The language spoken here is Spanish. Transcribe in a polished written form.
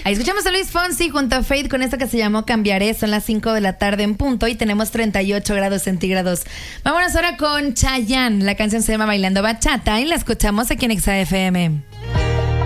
Ahí escuchamos a Luis Fonsi junto a Faith con esto que se llamó Cambiaré. Son las 5 de la tarde en punto y tenemos 38 grados centígrados. Vámonos ahora con Chayanne. La canción se llama Bailando Bachata y la escuchamos aquí en XAFM.